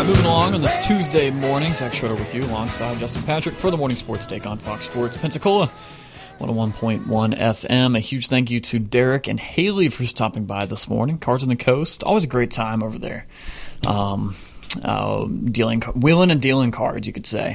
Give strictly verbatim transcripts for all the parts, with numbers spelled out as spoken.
Moving along on this Tuesday morning, Zach Schroeder with you alongside Justin Patrick for the Morning Sports Take on Fox Sports Pensacola, one oh one point one F M. A huge thank you to Derek and Haley for stopping by this morning. Cards on the Coast, always a great time over there. Um, uh, dealing, wheeling and dealing cards, you could say.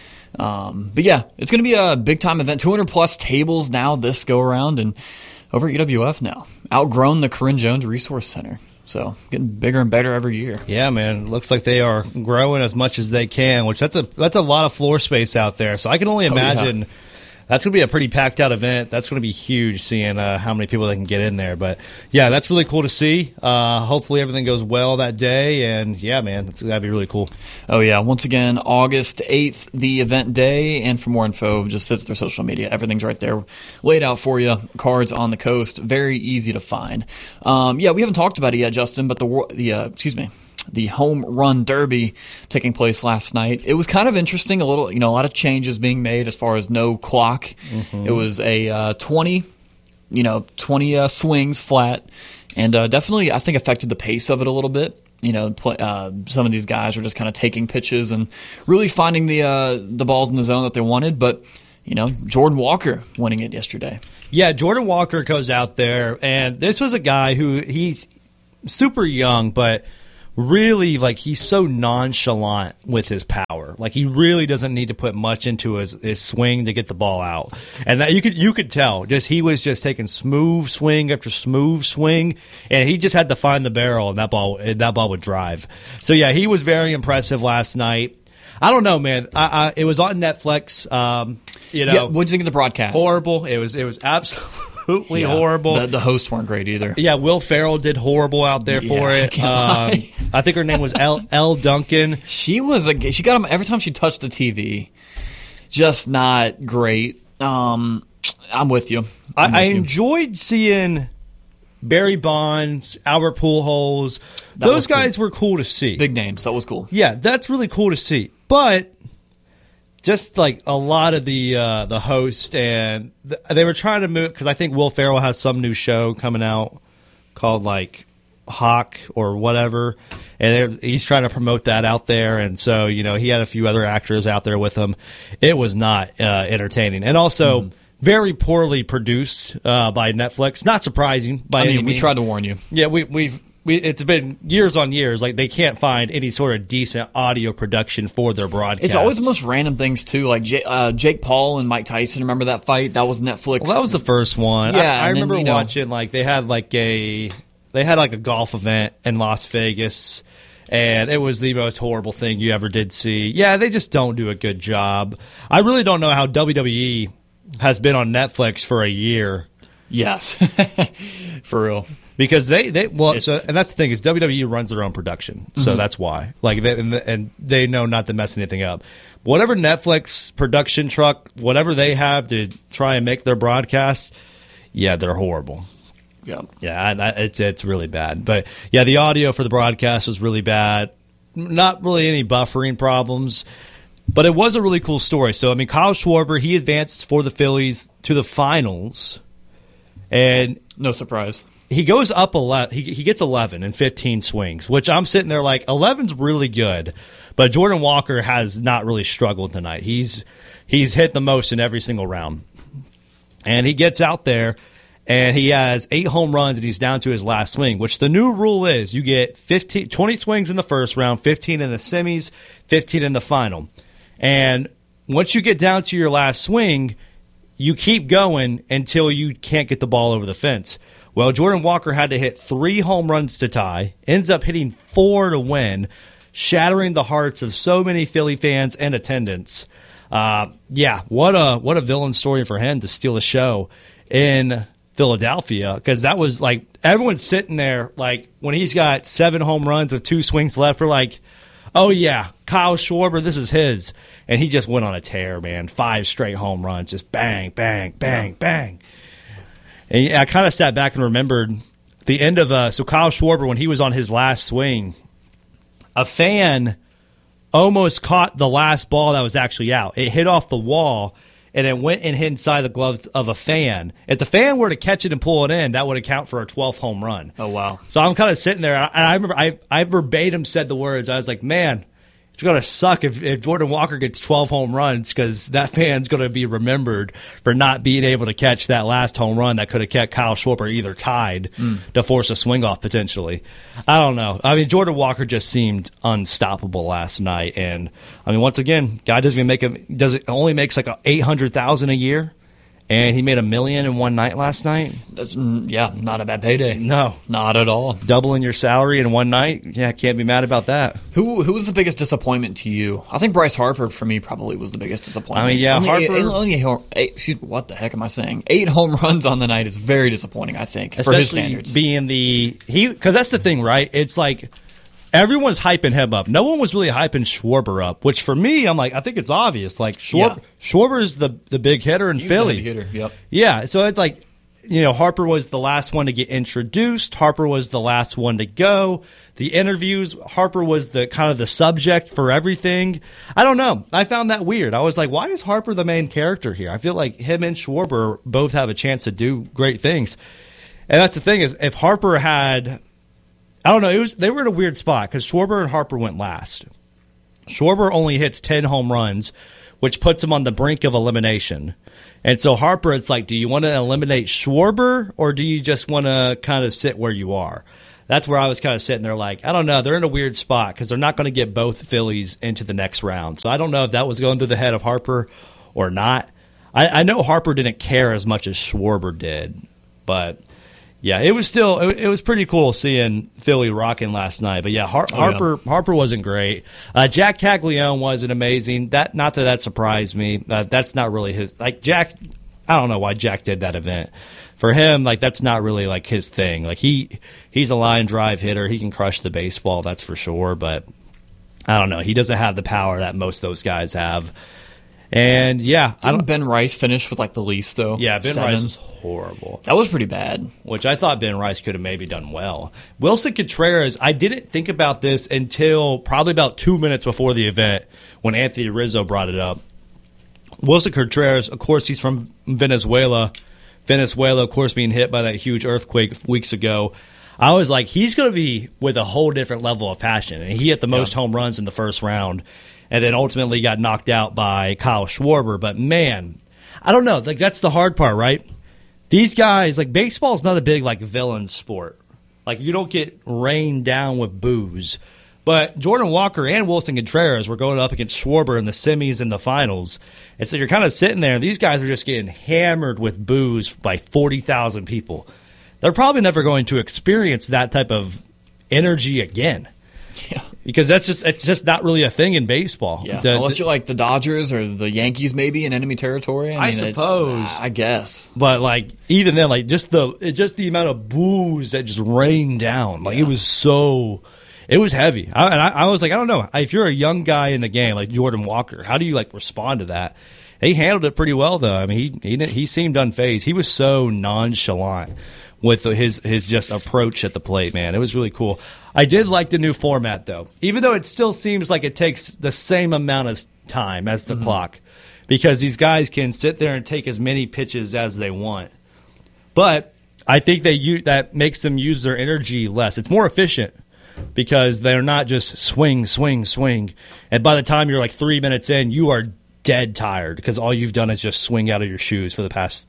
Um, but yeah, it's going to be a big time event. two hundred plus tables now this go around, and over at U W F now, outgrown the Corinne Jones Resource Center. So getting bigger and better every year. Yeah, man. Looks like they are growing as much as they can, which that's a that's a lot of floor space out there. So I can only imagine. Oh, yeah. That's going to be a pretty packed out event. That's going to be huge, seeing uh, how many people they can get in there. But, yeah, that's really cool to see. Uh, hopefully everything goes well that day. And, yeah, man, that's got to be really cool. Oh, yeah. Once again, August eighth, the event day. And for more info, just visit their social media. Everything's right there laid out for you. Cards on the Coast. Very easy to find. Um, yeah, we haven't talked about it yet, Justin, but the, the uh, excuse me. the Home Run Derby taking place last night. It was kind of interesting, a little, you know, a lot of changes being made as far as no clock. Mm-hmm. It was a uh, twenty, you know, twenty uh, swings flat, and uh, definitely, I think, affected the pace of it a little bit. You know, play, uh, some of these guys were just kind of taking pitches and really finding the uh, the balls in the zone that they wanted. But, you know, Jordan Walker winning it yesterday. Yeah, Jordan Walker goes out there, and this was a guy who he's super young, but really, like, he's so nonchalant with his power. Like, he really doesn't need to put much into his, his swing to get the ball out. And that you could you could tell. Just he was just taking smooth swing after smooth swing, and he just had to find the barrel, and that ball and that ball would drive. So yeah, he was very impressive last night. I don't know, man. I, I, it was on Netflix. Um, you know, yeah, what did you think of the broadcast? Horrible. It was. It was absolutely. Absolutely yeah, horrible. The, the hosts weren't great either. Yeah, Will Ferrell did horrible out there yeah, for it. I, um, I think her name was Elle, Elle Duncan. She was a, she got him every time she touched the T V. Just not great. Um, I'm with you. I'm I, I with you. enjoyed seeing Barry Bonds, Albert Pujols. That Those guys cool. were cool to see. Big names. That was cool. Yeah, that's really cool to see. But just like a lot of the uh, the hosts, and th- they were trying to move, because I think Will Ferrell has some new show coming out called like Hawk or whatever, and he's trying to promote that out there. And so, you know, he had a few other actors out there with him. It was not uh, entertaining, and also mm. very poorly produced uh, by Netflix. Not surprising by I mean, any we means. tried to warn you. Yeah, we, we've. We, it's been years on years. Like, they can't find any sort of decent audio production for their broadcast. It's always the most random things, too. Like J- uh, Jake Paul and Mike Tyson, remember that fight? That was Netflix. Well, that was the first one. Yeah, I, I remember then, you know, watching, like, they had like a they had like a golf event in Las Vegas, and it was the most horrible thing you ever did see. Yeah, they just don't do a good job. I really don't know how W W E has been on Netflix for a year. Yes, for real. Because they, they well, so, and that's the thing, is W W E runs their own production, so mm-hmm. that's why. Like, they, and, and they know not to mess anything up. Whatever Netflix production truck, whatever they have to try and make their broadcasts, yeah, they're horrible. Yeah, yeah, it's it's really bad. But yeah, the audio for the broadcast was really bad. Not really any buffering problems, but it was a really cool story. So I mean, Kyle Schwarber, he advanced for the Phillies to the finals, and no surprise. He goes up eleven. He, he gets eleven in fifteen swings, which I'm sitting there like, eleven's really good. But Jordan Walker has not really struggled tonight. He's he's hit the most in every single round. And he gets out there, and he has eight home runs, and he's down to his last swing, which the new rule is you get fifteen, twenty swings in the first round, fifteen in the semis, fifteen in the final. And once you get down to your last swing, you keep going until you can't get the ball over the fence. Well, Jordan Walker had to hit three home runs to tie, ends up hitting four to win, shattering the hearts of so many Philly fans and attendants. Uh, yeah, what a what a villain story for him to steal the show in Philadelphia, because that was like, everyone's sitting there like, when he's got seven home runs with two swings left, we're like, oh yeah, Kyle Schwarber, this is his. And he just went on a tear, man. Five straight home runs, just bang, bang, bang, yeah. bang. And I kind of sat back and remembered the end of uh, – so Kyle Schwarber, when he was on his last swing, a fan almost caught the last ball that was actually out. It hit off the wall, and it went and hit inside the gloves of a fan. If the fan were to catch it and pull it in, that would account for a twelfth home run. Oh, wow. So I'm kind of sitting there, and I remember I, I verbatim said the words. I was like, man, it's going to suck if, if Jordan Walker gets twelve home runs because that fan's going to be remembered for not being able to catch that last home run that could have kept Kyle Schwarber either tied mm. to force a swing off potentially. I don't know. I mean, Jordan Walker just seemed unstoppable last night. And, I mean, once again, guy doesn't even make a, does it only makes like eight hundred thousand dollars a year. And he made a million in one night last night. That's, yeah, not a bad payday. No. Not at all. Doubling your salary in one night? Yeah, can't be mad about that. Who who was the biggest disappointment to you? I think Bryce Harper, for me, probably was the biggest disappointment. I mean, yeah, only Harper. Eight, only eight, excuse me, what the heck am I saying? Eight home runs on the night is very disappointing, I think, Especially for his standards. being the – he because that's the thing, right? It's like – everyone's hyping him up. No one was really hyping Schwarber up, which for me, I'm like, I think it's obvious. Like, Schwarber, yeah. Schwarber is the, the big hitter in He's Philly. The big hitter, yep. Yeah, so it's like, you know, Harper was the last one to get introduced. Harper was the last one to go. The interviews, Harper was the kind of the subject for everything. I don't know. I found that weird. I was like, why is Harper the main character here? I feel like him and Schwarber both have a chance to do great things. And that's the thing is, if Harper had... I don't know. It was they were in a weird spot because Schwarber and Harper went last. Schwarber only hits ten home runs, which puts him on the brink of elimination. And so Harper, it's like, do you want to eliminate Schwarber or do you just want to kind of sit where you are? That's where I was kind of sitting there like, I don't know. They're in a weird spot because they're not going to get both Phillies into the next round. So I don't know if that was going through the head of Harper or not. I, I know Harper didn't care as much as Schwarber did, but... yeah, it was still it, it was pretty cool seeing Philly rocking last night. But yeah, Har- oh, Harper yeah. Harper wasn't great. Uh, Jack Caglione wasn't amazing. That not that that surprised me. Uh, that's not really his like Jack. I don't know why Jack did that event. For him, like that's not really like his thing. Like he he's a line drive hitter. He can crush the baseball, that's for sure. But I don't know. He doesn't have the power that most of those guys have. And yeah, Didn't I don't. Ben Rice finish with like the least though? Yeah, Ben Seven. Rice was horrible. That was pretty bad. Which I thought Ben Rice could have maybe done well. Wilson Contreras, I didn't think about this until probably about two minutes before the event when Anthony Rizzo brought it up. Wilson Contreras, of course, he's from Venezuela. Venezuela, of course, being hit by that huge earthquake weeks ago. I was like, he's going to be with a whole different level of passion. And he hit the most yeah. home runs in the first round. And then ultimately got knocked out by Kyle Schwarber. But, man, I don't know. Like that's the hard part, right? These guys, like baseball is not a big like villain sport. Like you don't get rained down with booze. But Jordan Walker and Wilson Contreras were going up against Schwarber in the semis and the finals. And so you're kind of sitting there, and these guys are just getting hammered with booze by forty thousand people. They're probably never going to experience that type of energy again. Yeah. Because that's just it's just not really a thing in baseball. Yeah. The, Unless you're like the Dodgers or the Yankees maybe in enemy territory. I, mean, I suppose. I guess. But like even then, like just the just the amount of booze that just rained down. Like yeah. it was so it was heavy. I, and I, I was like, I don't know. If you're a young guy in the game like Jordan Walker, how do you like respond to that? He handled it pretty well though. I mean, he he he seemed unfazed. He was so nonchalant with his his just approach at the plate, man. It was really cool. I did like the new format, though, even though it still seems like it takes the same amount of time as the mm-hmm. clock, because these guys can sit there and take as many pitches as they want. But I think they use, that makes them use their energy less. It's more efficient because they're not just swing, swing, swing. And by the time you're like three minutes in, you are dead tired because all you've done is just swing out of your shoes for the past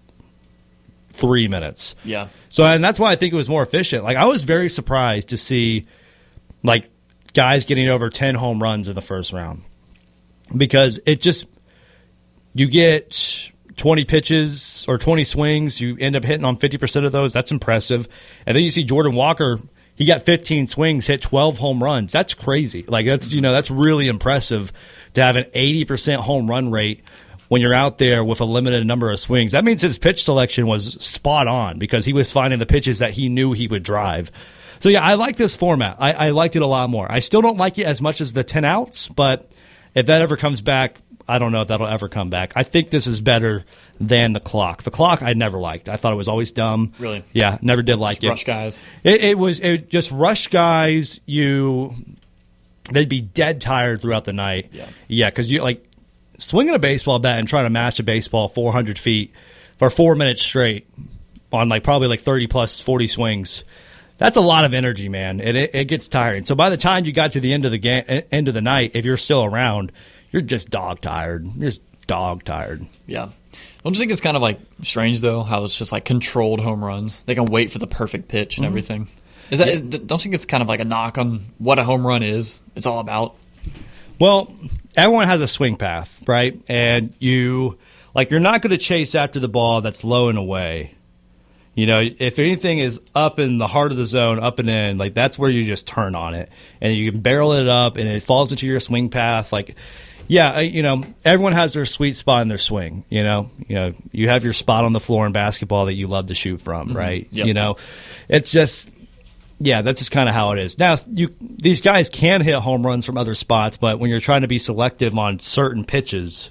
three minutes. Yeah. So, and that's why I think it was more efficient. Like, I was very surprised to see, like, guys getting over ten home runs in the first round. Because it just, you get twenty pitches or twenty swings, you end up hitting on fifty percent of those. That's impressive. And then you see Jordan Walker, he got fifteen swings, hit twelve home runs. That's crazy. Like, that's, you know, that's really impressive to have an eighty percent home run rate when you're out there with a limited number of swings. That means his pitch selection was spot on because he was finding the pitches that he knew he would drive. So, yeah, I like this format. I, I liked it a lot more. I still don't like it as much as the ten outs, but if that ever comes back, I don't know if that'll ever come back. I think this is better than the clock. The clock I never liked. I thought it was always dumb. Really? Yeah, never did like just it. Rush guys. It, it was it just rush guys. You, they'd be dead tired throughout the night. Yeah, yeah, because you like swinging a baseball bat and trying to match a baseball four hundred feet for four minutes straight on like probably like thirty plus forty swings. That's a lot of energy, man. It, it it gets tiring. So by the time you got to the end of the game, end of the night, if you're still around, you're just dog tired. You're just dog tired. Yeah. Don't you think it's kind of like strange though how it's just like controlled home runs? They can wait for the perfect pitch and mm-hmm. everything. Is that? Yeah. Is, don't you think it's kind of like a knock on what a home run is? It's all about. Well, everyone has a swing path, right? And you like you're not going to chase after the ball that's low and away. You know, if anything is up in the heart of the zone, up and in, like that's where you just turn on it, and you can barrel it up, and it falls into your swing path. Like, yeah, you know, everyone has their sweet spot in their swing. You know, you know, you have your spot on the floor in basketball that you love to shoot from, mm-hmm. right? Yep. You know, it's just, yeah, that's just kind of how it is. Now, you these guys can hit home runs from other spots, but when you're trying to be selective on certain pitches,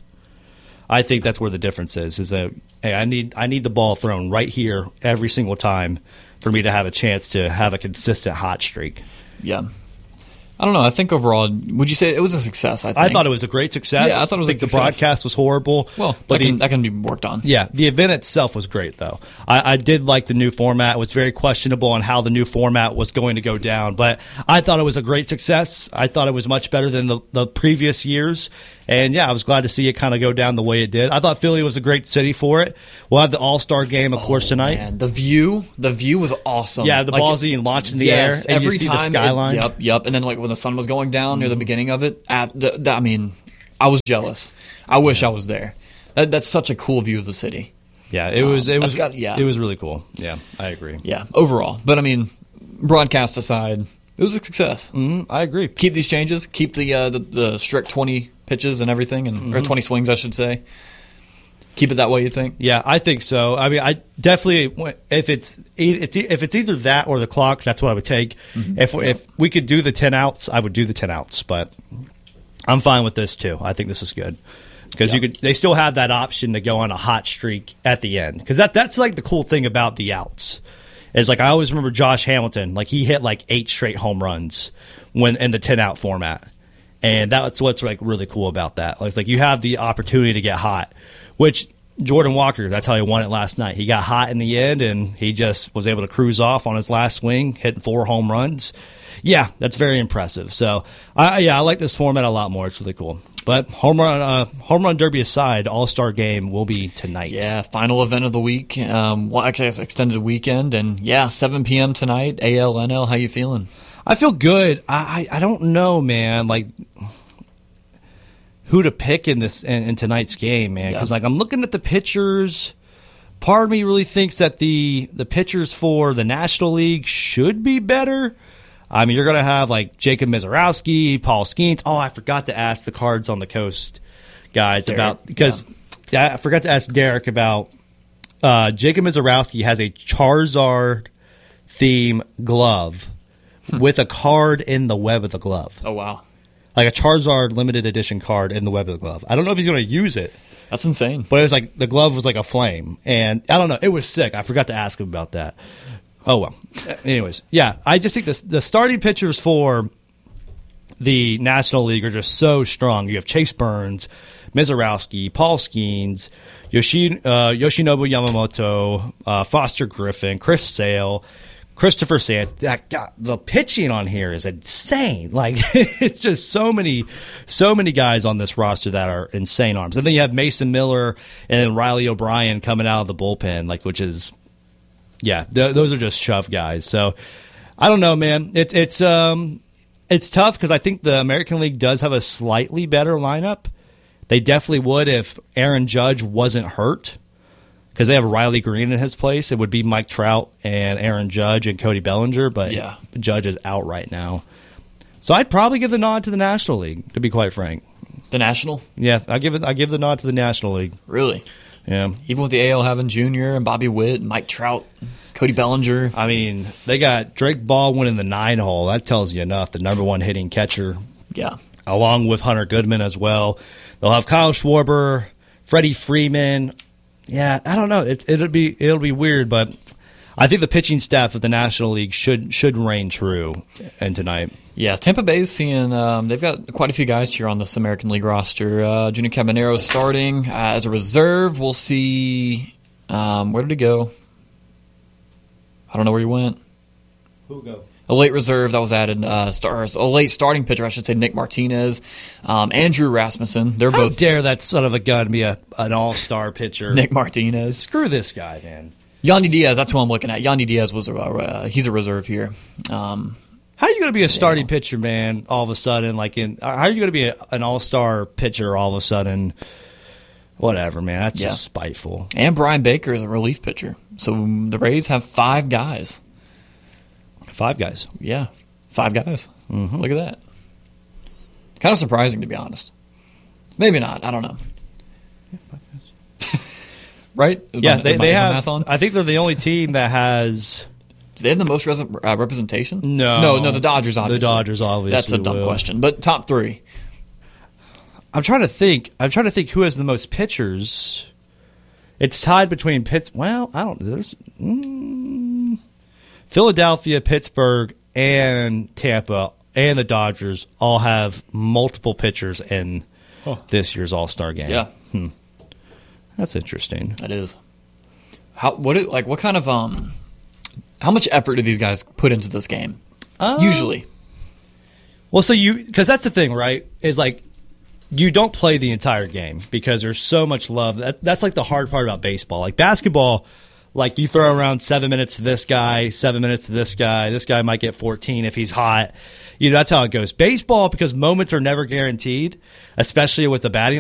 I think that's where the difference is. Is that hey, I need I need the ball thrown right here every single time for me to have a chance to have a consistent hot streak. Yeah. I don't know. I think overall, would you say it was a success? I think. I thought it was a great success. Yeah, I thought it was I think a the broadcast was horrible. Well, but that can, the, that can be worked on. Yeah, the event itself was great, though. I, I did like the new format. It was very questionable on how the new format was going to go down, but I thought it was a great success. I thought it was much better than the, the previous years. And, yeah, I was glad to see it kind of go down the way it did. I thought Philly was a great city for it. We'll have the All-Star game, of oh, course, tonight. Man. The view, the view was awesome. Yeah, the like ball's being launched in the yes, air, and every you see time the skyline. It, yep, yep. And then, like, when the sun was going down near the beginning of it, at the, the, I mean, I was jealous. I wish I was there. That, that's such a cool view of the city. Yeah, it was. It um, was. Got, yeah. It was really cool. Yeah, I agree. Yeah, overall. But I mean, broadcast aside, it was a success. Mm-hmm, I agree. Keep these changes. Keep the uh, the, the strict twenty pitches and everything, and mm-hmm. or twenty swings, I should say. Keep it that way, you think? Yeah, I think so. I mean, I definitely if it's it's if it's either that or the clock, that's what I would take. Mm-hmm. If yeah. if we could do the ten outs, I would do the ten outs. But I'm fine with this too. I think this is good because yeah. you could. They still have that option to go on a hot streak at the end because that that's like the cool thing about the outs. Is like I always remember Josh Hamilton. Like he hit like eight straight home runs when in the ten out format. And that's what's like really cool about that. It's like you have the opportunity to get hot, which Jordan Walker, that's how he won it last night. He got hot in the end, and he just was able to cruise off on his last swing, hitting four home runs. Yeah, that's very impressive. So, I, yeah, I like this format a lot more. It's really cool. But home run, uh, home run derby aside, All-Star game will be tonight. Yeah, final event of the week. Um, well, actually, it's extended weekend, and yeah, seven p.m. tonight. A L N L. How you feeling? I feel good. I, I I don't know, man. Like who to pick in this in, in tonight's game, man? Because yeah. like I'm looking at the pitchers. Part of me really thinks that the the pitchers for the National League should be better. I mean, you're going to have like Jacob Misiorowski, Paul Skeens. Oh, I forgot to ask the Cards on the Coast guys Derek, about because yeah. I forgot to ask Derek about uh, Jacob Misiorowski has a Charizard theme glove. With a card in the web of the glove. Oh, wow. Like a Charizard limited edition card in the web of the glove. I don't know if he's going to use it. That's insane. But it was like the glove was like a flame. And I don't know. It was sick. I forgot to ask him about that. Oh, well. Anyways, yeah. I just think this, the starting pitchers for the National League are just so strong. You have Chase Burns, Misiorowski, Paul Skeens, Yoshi, uh, Yoshinobu Yamamoto, uh, Foster Griffin, Chris Sale, Christopher Sant, that God, the pitching on here is insane. Like it's just so many, so many guys on this roster that are insane arms. And then you have Mason Miller and then Riley O'Brien coming out of the bullpen, like which is, yeah, th- those are just shove guys. So I don't know, man. It's it's um it's tough because I think the American League does have a slightly better lineup. They definitely would if Aaron Judge wasn't hurt. Because they have Riley Green in his place. It would be Mike Trout and Aaron Judge and Cody Bellinger, but yeah. Judge is out right now. So I'd probably give the nod to the National League, to be quite frank. The National? Yeah, I give it. I give the nod to the National League. Really? Yeah. Even with the A L having Junior and Bobby Witt, and Mike Trout, Cody Bellinger. I mean, they got Drake Baldwin in the nine hole. That tells you enough. The number one hitting catcher. Yeah. Along with Hunter Goodman as well. They'll have Kyle Schwarber, Freddie Freeman. Yeah, I don't know. It, it'll be it'll be weird, but I think the pitching staff of the National League should should reign true in tonight. Yeah, Tampa Bay's seeing um, they've got quite a few guys here on this American League roster. Uh, Junior Cabanero starting uh, as a reserve. We'll see. Um, where did he go? I don't know where he went. Who go? A late reserve that was added, uh, stars, a late starting pitcher, I should say, Nick Martinez, um, Andrew Rasmussen. They're How both. dare that son of a gun be a, an all-star pitcher? Nick Martinez. Screw this guy, man. Yandy Diaz, that's who I'm looking at. Yandy Diaz was a, uh, he's a reserve here. Um, How are you going to be a starting pitcher, man, all of a sudden? Like in, how are you going to be a, an all-star pitcher all of a sudden? Whatever, man. That's Yeah. just spiteful. and Brian Baker is a relief pitcher. So the Rays have five guys. Five guys. Yeah, five guys. Mm-hmm. Look at that. Kind of surprising, to be honest. Maybe not. I don't know. Right? Yeah, Am I- they, am I- they is my have. math on? I think they're the only team that has. Do they have the most res- uh, representation? No. no, no. The Dodgers, obviously. The Dodgers, obviously. That's a dumb will. question. But top three. I'm trying to think. I'm trying to think who has the most pitchers. It's tied between Pitts. Well, I don't. There's mm, Philadelphia, Pittsburgh, and Tampa, and the Dodgers all have multiple pitchers in this year's All Star game. Yeah, Hmm. That's interesting. that is. How? What? do- Like? What kind of um? How much effort do these guys put into this game? Uh, Usually. Well, so you because that's the thing, right? Is like you don't play the entire game because there's so much love. That, that's like the hard part about baseball. Like basketball, like you throw around seven minutes to this guy, seven minutes to this guy. This guy might get fourteen if he's hot. You know, that's how it goes. Baseball, because moments are never guaranteed, especially with the batting